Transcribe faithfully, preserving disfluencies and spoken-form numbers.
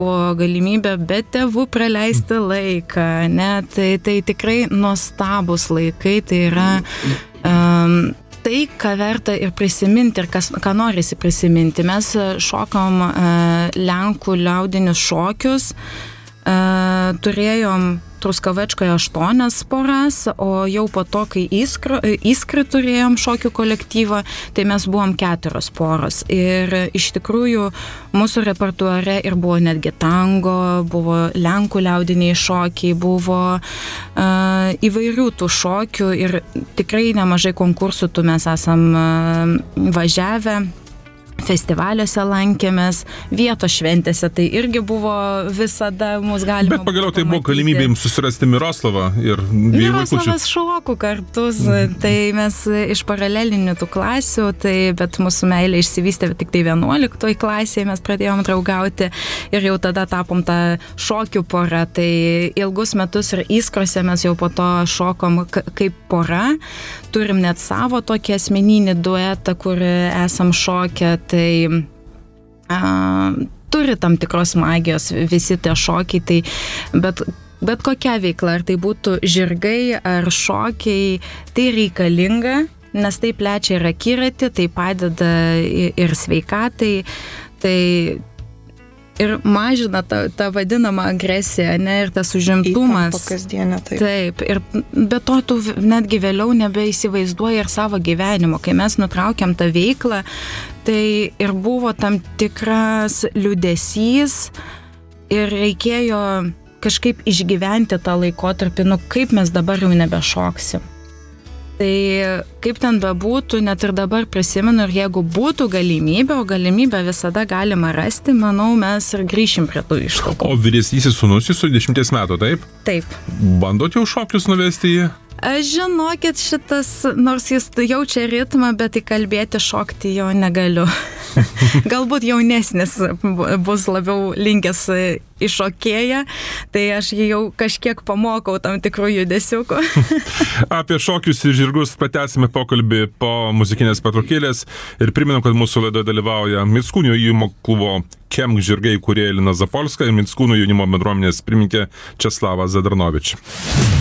buvo galimybė be tėvų praleisti laiką, ne, tai, tai tikrai nuostabus laikai, tai yra um, tai, ką verta ir prisiminti, ir kas, ką norisi prisiminti. Mes šokom uh, Lenkų liaudinius šokius, uh, turėjom Truskavačkoje aštuonias poras, o jau po to, kai Iskra, Iskra turėjom šokių kolektyvą, tai mes buvom keturios poros. Ir iš tikrųjų mūsų repertuare ir buvo netgi tango, buvo Lenkų liaudiniai šokiai, buvo uh, įvairių tų šokių ir tikrai nemažai konkursų tų mes esam uh, važiavę. Festivaliuose lankėmės, vietos šventėse, tai irgi buvo visada mūsų galima. Bet pagaliau tai buvo galimybė jums susirasti Miroslavą ir dviejų vaikučių. Miroslavas šokų kartus, tai mes iš paralelinių tų klasių, tai, bet mūsų meilė išsivystė tik tai vienuoliktoj klasėje, mes pradėjom draugauti ir jau tada tapom tą šokių porą, tai ilgus metus ir Iskrose mes jau po to šokom k- kaip pora, turim net savo tokį asmeninį duetą, kur esam šokę. Tai a, turi tam tikros magijos visi tie šokiai, tai, bet, bet kokia veikla, ar tai būtų žirgai ar šokiai, tai reikalinga, nes tai plečia ir akiratį, tai padeda ir sveikatai, tai ir mažina tą, tą vadinamą agresiją, ne, ir tas užimtumas. Įtampa kasdienė, taip. Taip, ir be to tu netgi vėliau nebeįsivaizduoji ir savo gyvenimo. Kai mes nutraukėm tą veiklą, tai ir buvo tam tikras liūdesys ir reikėjo kažkaip išgyventi tą laikotarpį, nu kaip mes dabar jau nebešoksim. Tai kaip ten bebūtų, net ir dabar prisimenu, ir jeigu būtų galimybė, o galimybę visada galima rasti, manau, mes ir grįšim prie tų iššūkių. O vyresnysis sūnus jūsų dešimties metų, taip? Taip. Bandot jau šokius nuvesti jį? Aš žinokit, šitas, nors jis jaučia ritmą, bet įkalbėti šokti jo negaliu. Galbūt jaunesnis bus labiau linkęs į šokėją, tai aš jį jau kažkiek pamokau tam tikrų judesiukų. Apie šokius ir žirgus pratęsime pokalbį po muzikinės pertraukėlės ir primenu, kad mūsų laidoje dalyvauja Mickūnų jaunimo klubo Kemk žirgai įkūrėja Lina Zapolska ir Mickūnų jaunimo bendruomenės pirmininkė Česlava Zadarnovič.